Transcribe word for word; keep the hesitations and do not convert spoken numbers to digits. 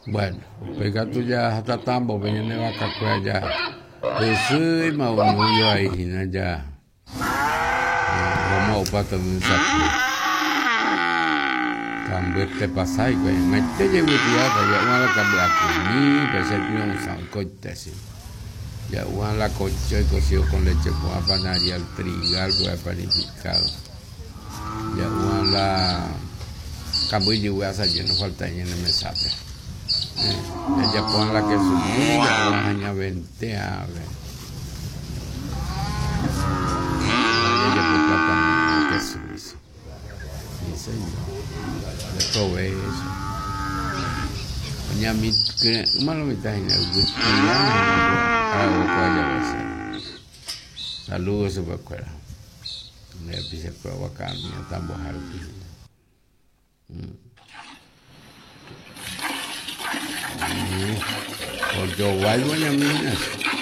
Bueno, pega tu ya hasta tambo, viene vaca ya. Eso es más bonito ahí, na ya. Vamos a pata de saco. Tambo te pasa y güey, me te llevo ya, ya una cambia aquí, pero se tiene un sancocho así. Ya una la coche y cocido con leche con apanaria, el trigal, güey, panificado. Ya una la cambuilla y güey, asa lleno falta en el mesape. Ella pone la que subir, ya la aña veinte a ver. Ella por plata que subir. Sí, señor. De todo eso. Oña mi que malo me está en el gusto. Hago cuál ya saludos super cuera. Me pise provocar mi tambo harpi. Porque igual voy a mirar.